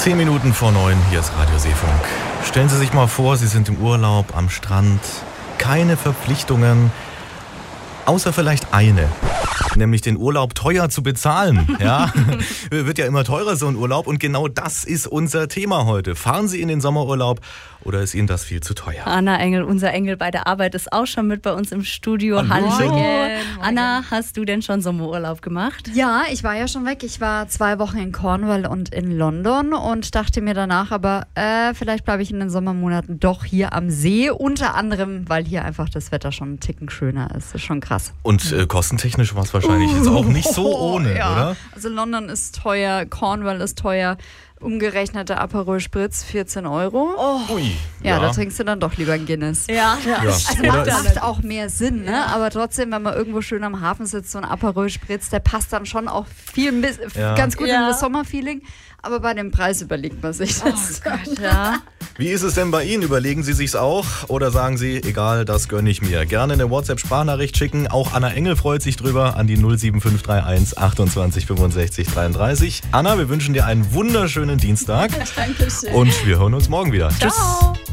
10 Minuten vor 9, hier ist Radio Seefunk. Stellen Sie sich mal vor, Sie sind im Urlaub am Strand. Keine Verpflichtungen, außer vielleicht eine. Nämlich den Urlaub teuer zu bezahlen. Ja? Wird ja immer teurer, so ein Urlaub. Und genau das ist unser Thema heute. Fahren Sie in den Sommerurlaub oder ist Ihnen das viel zu teuer? Anna Engel, unser Engel bei der Arbeit, ist auch schon mit bei uns im Studio. Hallo. Hallo. Anna, hast du denn schon Sommerurlaub gemacht? Ja, ich war ja schon weg. Ich war 2 Wochen in Cornwall und in London und dachte mir danach aber, vielleicht bleibe ich in den Sommermonaten doch hier am See. Unter anderem, weil hier einfach das Wetter schon einen Ticken schöner ist. Das ist schon krass. Und kostentechnisch war es wahrscheinlich jetzt auch nicht so ohne, ja. oder? Also London ist teuer, Cornwall ist teuer. Umgerechneter Aperol Spritz 14 Euro. Ui, Ja, da trinkst du dann doch lieber ein Guinness. Ja. Also Oder macht auch mehr Sinn, ne? Aber trotzdem, wenn man irgendwo schön am Hafen sitzt, so ein Aperol Spritz, der passt dann schon auch ganz gut in das Sommerfeeling. Aber bei dem Preis überlegt man sich das. Oh Gott, ja. Wie ist es denn bei Ihnen? Überlegen Sie sich's auch oder sagen Sie, egal, das gönne ich mir? Gerne eine WhatsApp-Sprachnachricht schicken. Auch Anna Engel freut sich drüber an die 07531 28 65 33. Anna, wir wünschen dir einen wunderschönen Dienstag. Dankeschön. Und wir hören uns morgen wieder. Tschüss. Ciao.